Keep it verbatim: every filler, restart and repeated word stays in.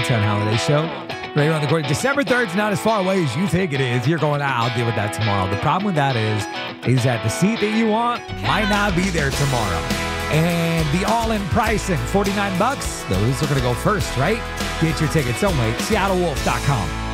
Town Holiday Show. Right around the corner. December third is not as far away as you think it is. You're going, ah, I'll deal with that tomorrow. The problem with that is, is that the seat that you want might not be there tomorrow. And the all-in pricing, forty-nine bucks, those are going to go first, right? Get your tickets. Don't wait. Seattle Wolf dot com.